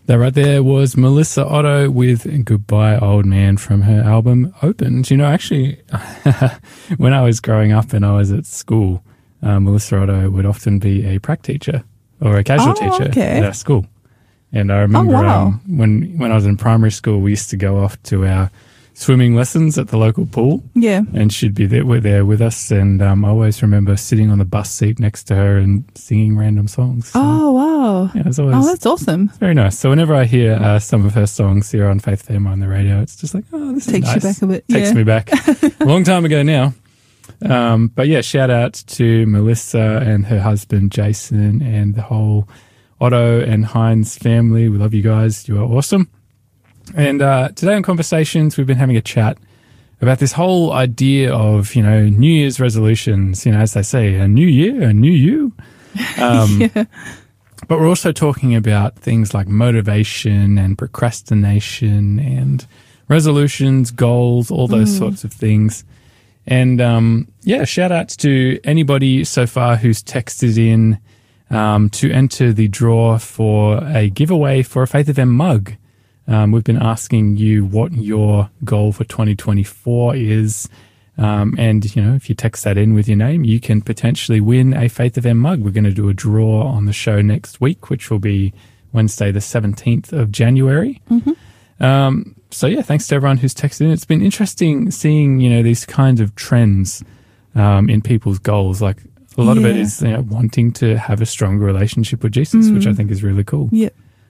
That right there was Melissa Otto with Goodbye Old Man from her album Opened. You know, actually, when I was growing up and I was at school, Melissa Otto would often be a prac teacher or a casual teacher at our school. And I remember when I was in primary school, we used to go off to our swimming lessons at the local pool. Yeah. And she'd be there with us. And I always remember sitting on the bus seat next to her and singing random songs. So, wow. Yeah, it's always, that's awesome. It's very nice. So whenever I hear some of her songs here on Faith FM on the radio, it's just like, this takes is nice. You back a bit. Takes me back. A long time ago now. But yeah, shout out to Melissa and her husband, Jason, and the whole Otto and Heinz family. We love you guys. You are awesome. And today on Conversations, we've been having a chat about this whole idea of, New Year's resolutions, as they say, a new year, a new you. But we're also talking about things like motivation and procrastination and resolutions, goals, all those sorts of things. And, shout outs to anybody so far who's texted in to enter the draw for a giveaway for a Faith FM mug. We've been asking you what your goal for 2024 is. And, if you text that in with your name, you can potentially win a Faith FM mug. We're going to do a draw on the show next week, which will be Wednesday, the 17th of January. Thanks to everyone who's texted in. It's been interesting seeing, these kinds of trends in people's goals. Like a lot of it is wanting to have a stronger relationship with Jesus, which I think is really cool. Yeah.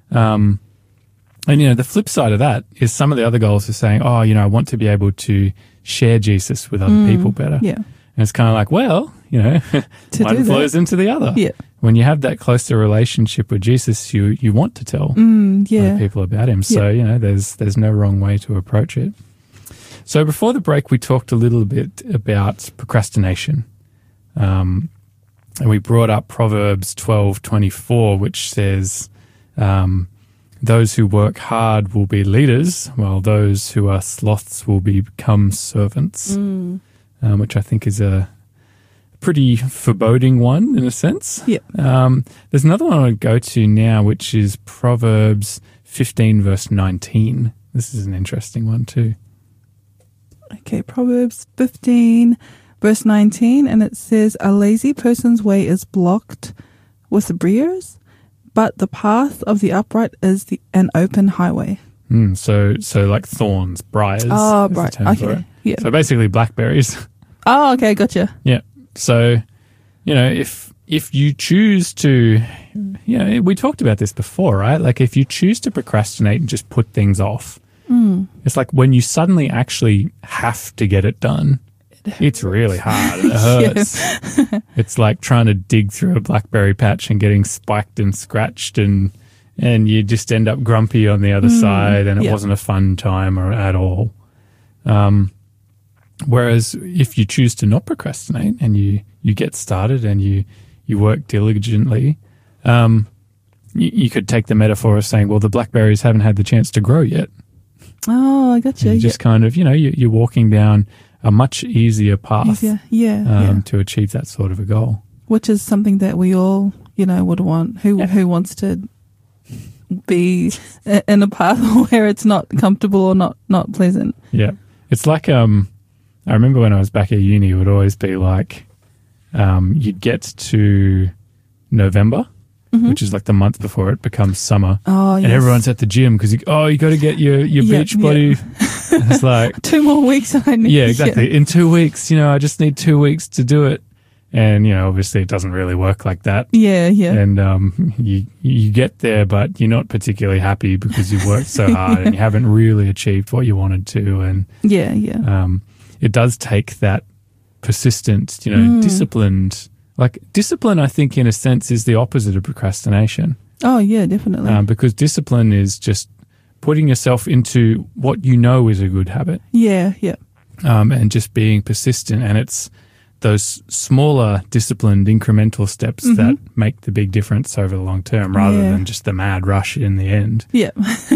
And, the flip side of that is some of the other goals are saying, I want to be able to share Jesus with other people better. Yeah. And it's kind of like, one flows into the other. Yeah. When you have that closer relationship with Jesus, you want to tell other people about him. So, there's no wrong way to approach it. So before the break, we talked a little bit about procrastination. And we brought up Proverbs 12:24, which says, those who work hard will be leaders, while those who are sloths will become servants, which I think is a pretty foreboding one in a sense. Yeah. There's another one I would go to now, which is Proverbs 15, verse 19. This is an interesting one too. Okay, Proverbs 15, verse 19, and it says, a lazy person's way is blocked with briars, but the path of the upright is an open highway. So like thorns, briars. Oh, right. Okay. Yeah. So basically blackberries. Oh, okay. Gotcha. Yeah. So, if you choose to, we talked about this before, right? Like if you choose to procrastinate and just put things off, it's like when you suddenly actually have to get it done, it's really hard. It hurts. It's like trying to dig through a blackberry patch and getting spiked and scratched and you just end up grumpy on the other side and it wasn't a fun time at all. Whereas if you choose to not procrastinate and you get started and you work diligently, you could take the metaphor of saying, well, the blackberries haven't had the chance to grow yet. Oh, I got you. And you just kind of, you're walking down a much easier path to achieve that sort of a goal. Which is something that we all, would want. Who wants to be in a path where it's not comfortable or not pleasant? Yeah. It's like, I remember when I was back at uni, it would always be like, you'd get to November, which is like the month before it becomes summer. Oh, yes. And everyone's at the gym because you got to get your beach body. It's like 2 more weeks. I need. Yeah, exactly. In 2 weeks, I just need 2 weeks to do it. And, obviously it doesn't really work like that. Yeah, yeah. And you get there, but you're not particularly happy because you've worked so hard and you haven't really achieved what you wanted to. And it does take that persistent, disciplined. Like discipline, I think, in a sense, is the opposite of procrastination. Oh, yeah, definitely. Because discipline is just putting yourself into what you know is a good habit. Yeah, yeah. And just being persistent. And it's those smaller, disciplined, incremental steps that make the big difference over the long term rather than just the mad rush in the end. Yeah.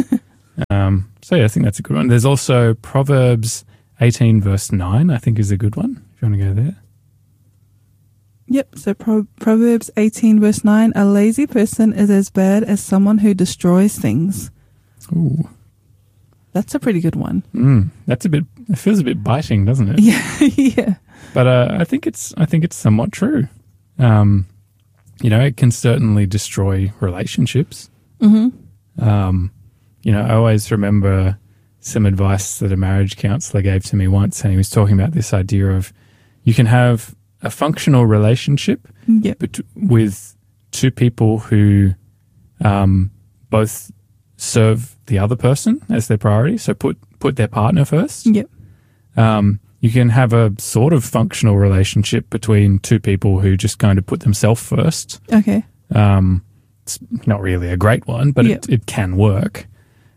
I think that's a good one. There's also Proverbs 18, verse 9, I think is a good one, if you want to go there. Yep. So Proverbs 18 verse 9, a lazy person is as bad as someone who destroys things. Ooh. That's a pretty good one. It feels a bit biting, doesn't it? Yeah. Yeah. But I think it's somewhat true. It can certainly destroy relationships. Mm-hmm. I always remember some advice that a marriage counselor gave to me once, and he was talking about this idea of you can have a functional relationship with two people who both serve the other person as their priority, so put their partner first. Yep. You can have a sort of functional relationship between two people who just kind of put themselves first. Okay. It's not really a great one, but it can work.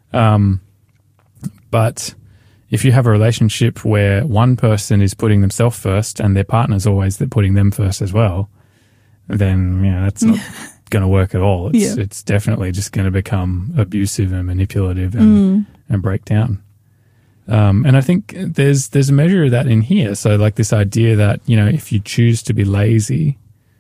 But if you have a relationship where one person is putting themselves first and their partner's always putting them first as well, then that's not going to work at all. It's definitely just going to become abusive and manipulative and break down. And I think there's a measure of that in here. So like this idea that, if you choose to be lazy,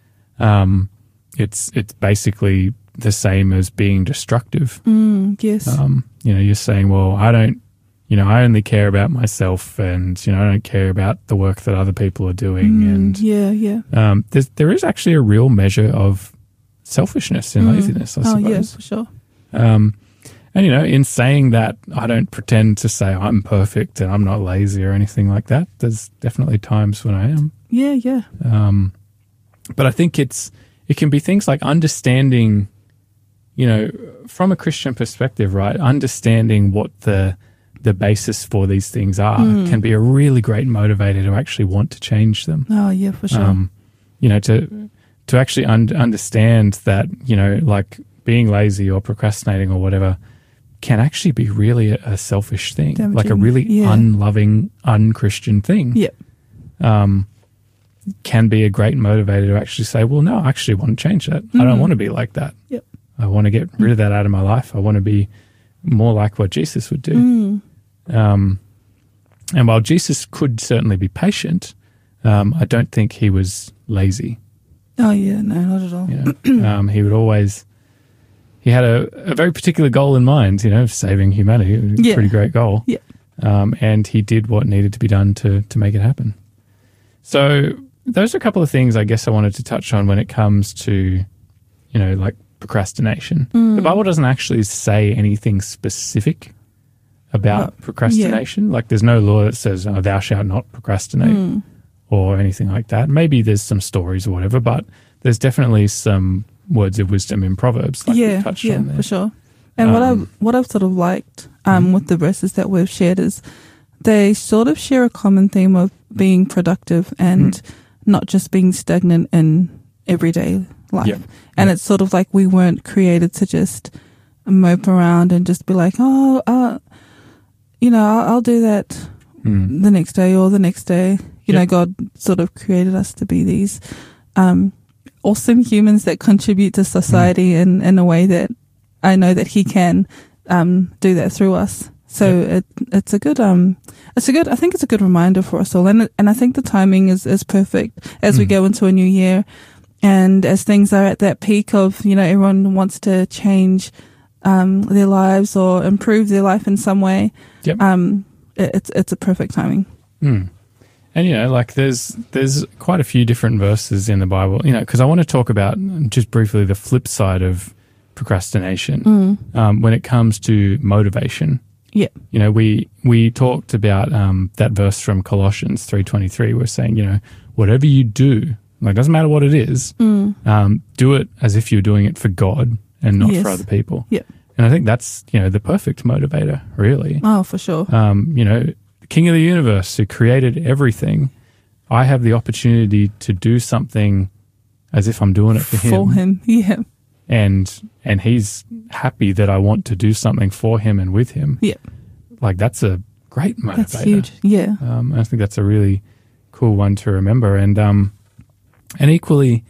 it's basically the same as being destructive. Yes. You're saying, well, I only care about myself, and, I don't care about the work that other people are doing. There is actually a real measure of selfishness in laziness, I suppose. Oh, yeah, for sure. And, in saying that, I don't pretend to say I'm perfect and I'm not lazy or anything like that. There's definitely times when I am. Yeah, yeah. But I think it can be things like understanding, from a Christian perspective, right? Understanding what the basis for these things are can be a really great motivator to actually want to change them. Oh, yeah, for sure. To actually understand that, like being lazy or procrastinating or whatever can actually be really a selfish thing, damaging, like a really unloving, unchristian thing. Yep. Can be a great motivator to actually say, well, no, I actually want to change that. I don't want to be like that. Yep. I want to get rid of that out of my life. I want to be more like what Jesus would do. And while Jesus could certainly be patient, I don't think he was lazy. Oh, yeah, no, not at all. He would always... He had a very particular goal in mind, saving humanity. A pretty great goal. Yeah. And he did what needed to be done to make it happen. So those are a couple of things I guess I wanted to touch on when it comes to, like procrastination. The Bible doesn't actually say anything specific about procrastination. Yeah. Like there's no law that says, thou shalt not procrastinate or anything like that. Maybe there's some stories or whatever, but there's definitely some words of wisdom in Proverbs, like we touched on there. For sure. And what I've sort of liked with the verses that we've shared is they sort of share a common theme of being productive and not just being stagnant in everyday life. Yep. And it's sort of like we weren't created to just mope around and just be like, I'll do that the next day or the next day. You know, God sort of created us to be these awesome humans that contribute to society in a way that I know that he can do that through us. So it's a good I think it's a good reminder for us all. And I think the timing is perfect as we go into a new year and as things are at that peak of, everyone wants to change their lives or improve their life in some way. Yep. It's a perfect timing. And, like there's quite a few different verses in the Bible, because I want to talk about just briefly the flip side of procrastination when it comes to motivation. Yeah. We talked about that verse from Colossians 3:23. We're saying, whatever you do, like doesn't matter what it is, do it as if you're doing it for God and not for other people. Yeah. And I think that's, the perfect motivator, really. Oh, for sure. King of the universe who created everything, I have the opportunity to do something as if I'm doing it for him. For him, yeah. And he's happy that I want to do something for him and with him. Yeah. Like that's a great motivator. That's huge, yeah. I think that's a really cool one to remember. And equally,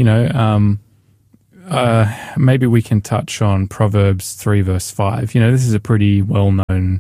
maybe we can touch on Proverbs 3 verse 5. This is a pretty well-known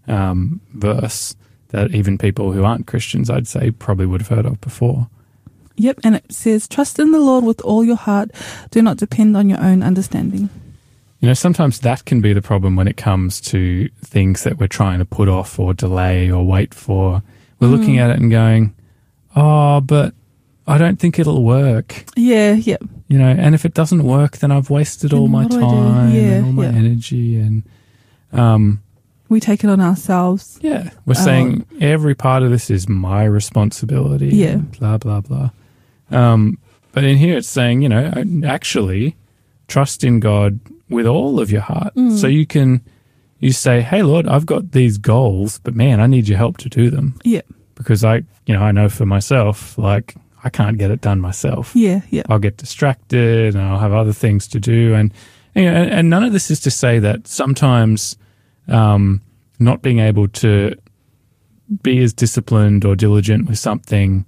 verse that even people who aren't Christians, I'd say, probably would have heard of before. Yep, and it says, trust in the Lord with all your heart. Do not depend on your own understanding. You know, sometimes that can be the problem when it comes to things that we're trying to put off or delay or wait for. We're looking at it and going, oh, but I don't think it'll work. Yeah, yep. You know, and if it doesn't work, then I've wasted all my time and all my energy. And we take it on ourselves. Yeah, we're saying every part of this is my responsibility. Yeah. Blah, blah, blah. But in here it's saying, you know, actually trust in God with all of your heart. So you say, hey, Lord, I've got these goals, but man, I need your help to do them. Yeah. Because I know for myself, like, I can't get it done myself. Yeah, yeah. I'll get distracted and I'll have other things to do. And none of this is to say that sometimes not being able to be as disciplined or diligent with something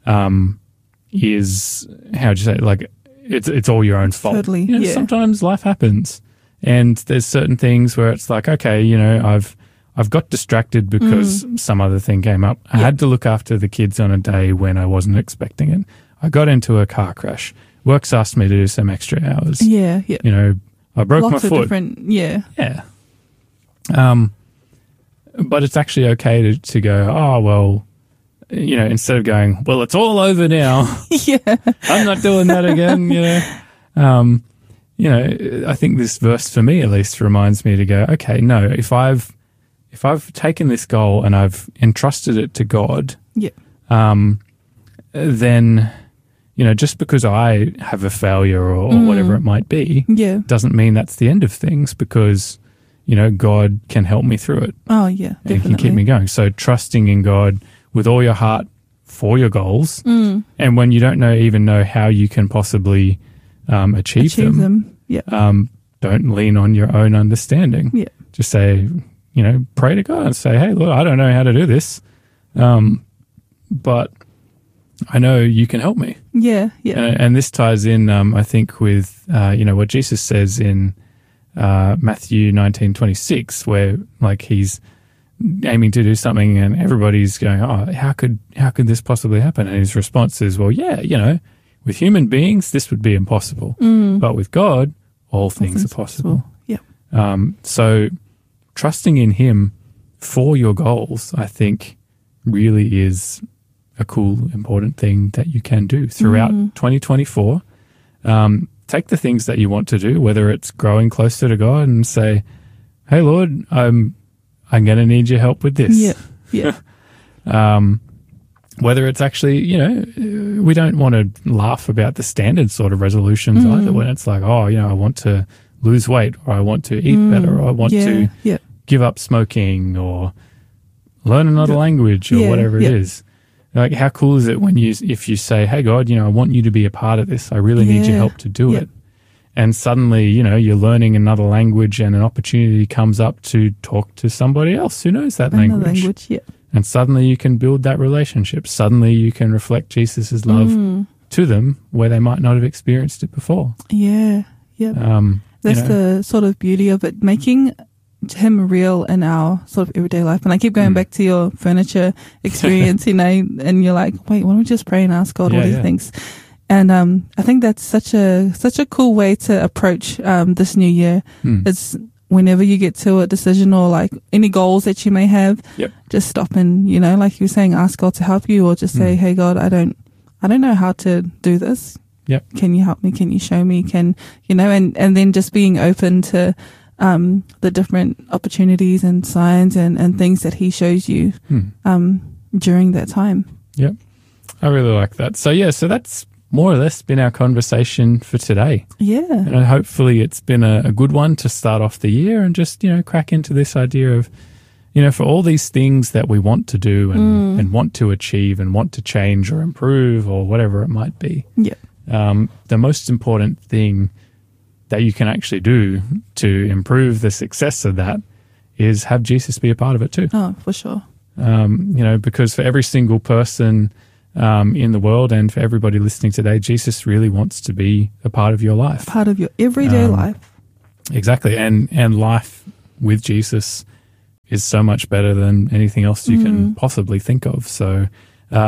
is, how'd you say, like, it's all your own fault. Totally, you know, sometimes life happens and there's certain things where it's like, okay, you know, I've got distracted because some other thing came up. I had to look after the kids on a day when I wasn't expecting it. I got into a car crash. Work's asked me to do some extra hours. Yeah, yeah. You know, I broke Lots my of foot. Different, yeah. Yeah. But it's actually okay to go, oh, well, you know, instead of going, well, it's all over now. Yeah. I'm not doing that again, you know. You know, I think this verse for me at least reminds me to go, okay, no, if I've taken this goal and I've entrusted it to God, then, you know, just because I have a failure or whatever it might be, doesn't mean that's the end of things, because, you know, God can help me through it. Oh, yeah, definitely. And can keep me going. So trusting in God with all your heart for your goals, and when you don't even know how you can possibly achieve them. Don't lean on your own understanding. Yeah. Just say, you know, pray to God and say, hey, Lord, I don't know how to do this, but I know you can help me. Yeah, yeah. And this ties in, I think, with, you know, what Jesus says in Matthew 19:26, where, like, he's aiming to do something and everybody's going, oh, how could this possibly happen? And his response is, well, yeah, you know, with human beings, this would be impossible. But with God, all things are possible. Yeah. So trusting in him for your goals, I think, really is a cool, important thing that you can do throughout 2024. Take the things that you want to do, whether it's growing closer to God, and say, hey, Lord, I'm going to need your help with this. Yeah. Yeah. Whether it's actually, you know, we don't want to laugh about the standard sort of resolutions either, when it's like, oh, you know, I want to lose weight, or I want to eat better, or I want to give up smoking, or learn another language, or whatever it is. Like, how cool is it when if you say, hey, God, you know, I want you to be a part of this. I really need your help to do it. And suddenly, you know, you're learning another language and an opportunity comes up to talk to somebody else who knows that language. And suddenly you can build that relationship. Suddenly you can reflect Jesus' love to them where they might not have experienced it before. Yeah, yeah. That's the sort of beauty of it, making him real in our sort of everyday life. And I keep going back to your furniture experience, you know, and you're like, wait, why don't we just pray and ask God all these things? And I think that's such a cool way to approach this new year. It's whenever you get to a decision or like any goals that you may have, just stop and, you know, like you were saying, ask God to help you, or just say, hey, God, I don't know how to do this. Can you help me? Can you show me? Can, you know, and then just being open to the different opportunities and signs and things that he shows you during that time. Yep. I really like that. So that's more or less been our conversation for today. Yeah. And hopefully it's been a good one to start off the year, and just, you know, crack into this idea of, you know, for all these things that we want to do and want to achieve and want to change or improve or whatever it might be. Yeah. The most important thing that you can actually do to improve the success of that is have Jesus be a part of it too. Oh, for sure. You know, because for every single person in the world, and for everybody listening today, Jesus really wants to be a part of your life. Part of your everyday life. Exactly. And life with Jesus is so much better than anything else you can possibly think of. So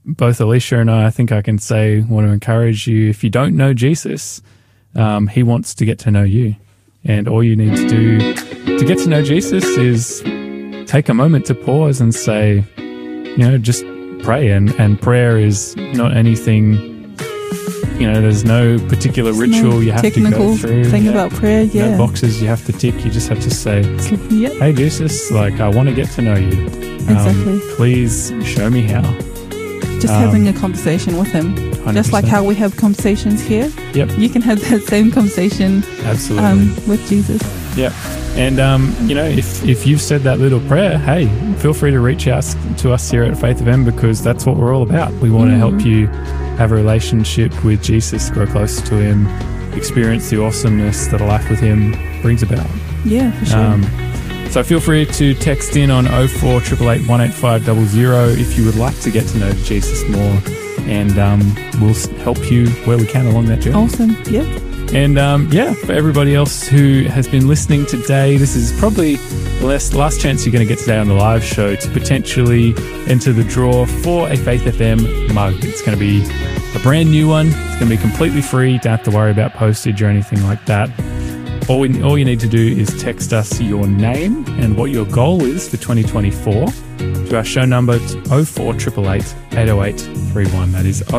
both Alicia and I think I can say, want to encourage you, if you don't know Jesus, he wants to get to know you. And all you need to do to get to know Jesus is take a moment to pause and say, just pray. And prayer is not anything, there's no particular ritual you have to go through. Thing about prayer, no boxes you have to tick. You just have to say, hey, Jesus, I want to get to know you. Exactly. Please show me how. Just having a conversation with him. 100%. Just like how we have conversations here. Yep. You can have that same conversation. Absolutely. With Jesus. Yep. And, if you've said that little prayer, hey, feel free to reach out to us here at Faith FM, because that's what we're all about. We want to help you have a relationship with Jesus, grow closer to him, experience the awesomeness that a life with him brings about. Yeah, for sure. So feel free to text in on 0488 185 00 if you would like to get to know Jesus more, and we'll help you where we can along that journey. Awesome. Yep. And for everybody else who has been listening today, this is probably the last chance you're going to get today on the live show to potentially enter the draw for a Faith FM mug. It's going to be a brand new one. It's going to be completely free. Don't have to worry about postage or anything like that. All you need to do is text us your name and what your goal is for 2024 to our show number 0488 808 31. That is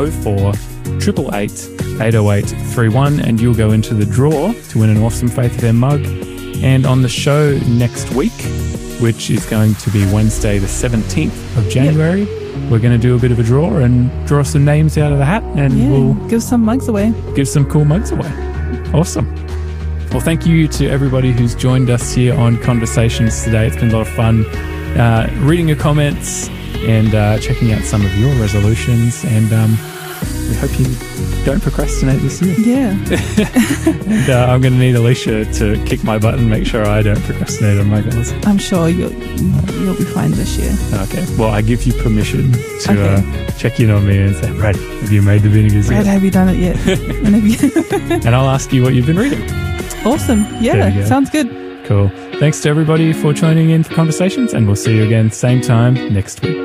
0488 808 31, and you'll go into the draw to win an awesome Faith FM mug. And on the show next week, which is going to be Wednesday the 17th of January, we're going to do a bit of a draw and draw some names out of the hat, and we'll give some mugs away. Give some cool mugs away. Awesome. Well, thank you to everybody who's joined us here on Conversations today. It's been a lot of fun reading your comments and checking out some of your resolutions. And we hope you don't procrastinate this year. Yeah. And I'm going to need Alicia to kick my butt and make sure I don't procrastinate on my goals. I'm sure you'll be fine this year. Okay. Well, I give you permission to check in on me and say, Brad, have you made the vinegars Brad, yet? have you done it yet? And I'll ask you what you've been reading. Awesome. Yeah, sounds good. Cool. Thanks to everybody for tuning in for Conversations, and we'll see you again same time next week.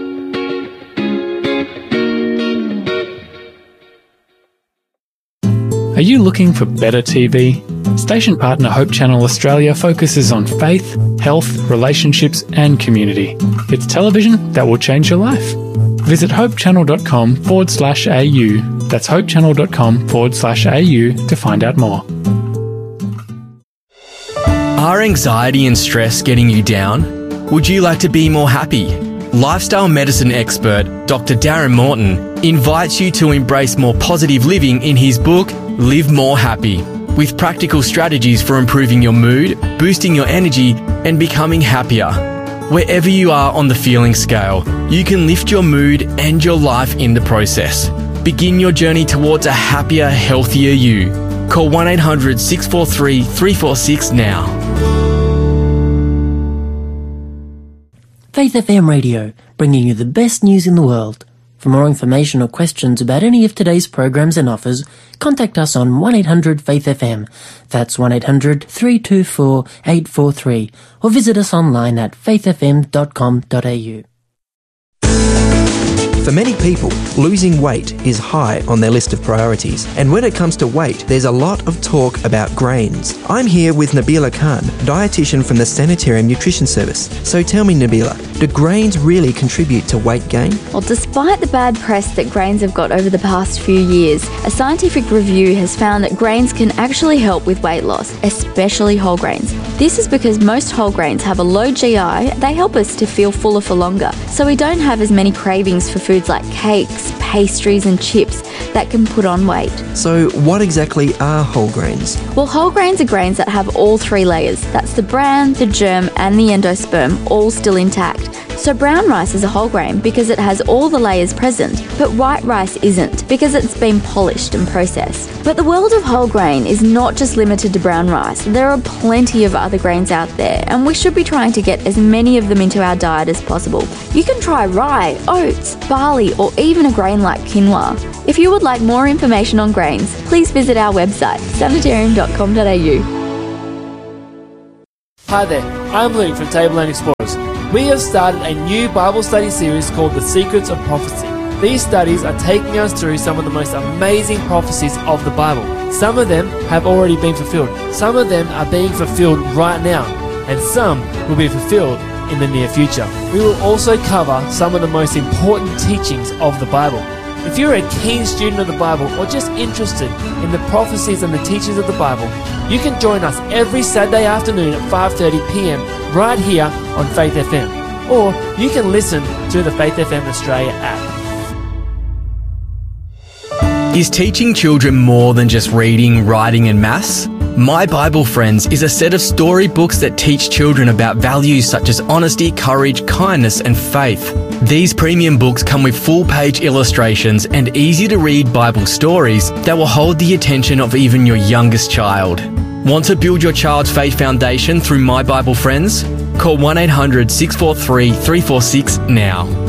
Are you looking for better TV? Station partner Hope Channel Australia focuses on faith, health, relationships and community. It's television that will change your life. Visit hopechannel.com/au. That's hopechannel.com/au to find out more. Are anxiety and stress getting you down? Would you like to be more happy? Lifestyle medicine expert Dr. Darren Morton invites you to embrace more positive living in his book, Live More Happy, with practical strategies for improving your mood, boosting your energy, and becoming happier. Wherever you are on the feeling scale, you can lift your mood and your life in the process. Begin your journey towards a happier, healthier you. Call 1-800-643-346 now. Faith FM Radio, bringing you the best news in the world. For more information or questions about any of today's programs and offers, contact us on 1-800-FAITH-FM. That's 1-800-324-843. Or visit us online at faithfm.com.au. For many people, losing weight is high on their list of priorities. And when it comes to weight, there's a lot of talk about grains. I'm here with Nabila Khan, dietitian from the Sanitarium Nutrition Service. So tell me, Nabila, do grains really contribute to weight gain? Well, despite the bad press that grains have got over the past few years, a scientific review has found that grains can actually help with weight loss, especially whole grains. This is because most whole grains have a low GI. They help us to feel fuller for longer, so we don't have as many cravings for foods like cakes, pastries and chips that can put on weight. So what exactly are whole grains? Well, whole grains are grains that have all three layers. That's the bran, the germ and the endosperm all still intact. So brown rice is a whole grain because it has all the layers present, but white rice isn't because it's been polished and processed. But the world of whole grain is not just limited to brown rice. There are plenty of other grains out there, and we should be trying to get as many of them into our diet as possible. You can try rye, oats, barley, or even a grain like quinoa. If you would like more information on grains, please visit our website, sanitarium.com.au. Hi there, I'm Luke from Tableland Explorers. We have started a new Bible study series called The Secrets of Prophecy. These studies are taking us through some of the most amazing prophecies of the Bible. Some of them have already been fulfilled. Some of them are being fulfilled right now, and some will be fulfilled in the near future. We will also cover some of the most important teachings of the Bible. If you're a keen student of the Bible or just interested in the prophecies and the teachings of the Bible, you can join us every Saturday afternoon at 5:30 p.m. right here on Faith FM. Or you can listen to the Faith FM Australia app. Is teaching children more than just reading, writing and maths? My Bible Friends is a set of storybooks that teach children about values such as honesty, courage, kindness and faith. These premium books come with full-page illustrations and easy-to-read Bible stories that will hold the attention of even your youngest child. Want to build your child's faith foundation through My Bible Friends? Call 1-800-643-346 now.